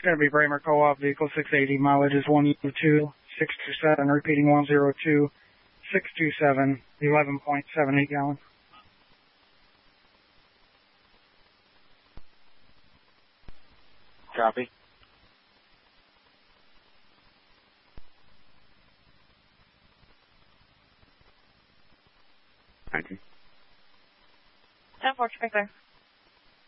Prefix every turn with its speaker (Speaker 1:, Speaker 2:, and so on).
Speaker 1: going to be Bramer Co-op, vehicle 680, mileage is 102,627, repeating 102,627, 11.78 gallons.
Speaker 2: Copy.
Speaker 3: Thank you.
Speaker 4: 10-4, check there.